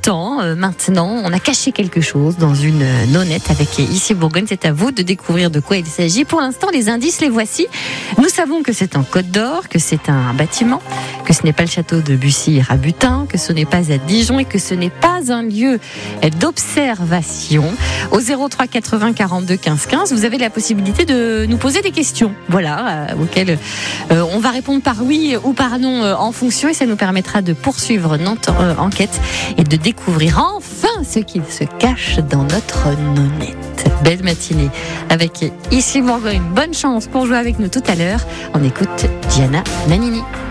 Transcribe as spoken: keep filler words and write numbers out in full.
temps. Euh, maintenant, on a caché quelque chose dans une euh, nonnette avec Ici Bourgogne. C'est à vous de découvrir de quoi il s'agit. Pour l'instant, les indices, les voici. Nous savons que c'est en Côte d'Or, que c'est un bâtiment, que ce n'est pas le château de Bussy-Rabutin, que ce n'est pas à Dijon et que ce n'est pas un lieu d'observation. Au zéro trois quatre-vingts quarante-deux quinze quinze, vous avez la possibilité de nous poser des questions, voilà, euh, auxquelles euh, on va répondre par oui ou par non euh, en fonction, et ça nous permettra de poursuivre notre euh, enquête et de découvrir enfin ce qu'il se cache dans notre nonnette. Belle matinée avec Ici Bourgogne. Bonne chance pour jouer avec nous tout à l'heure. On écoute Gianna Nannini.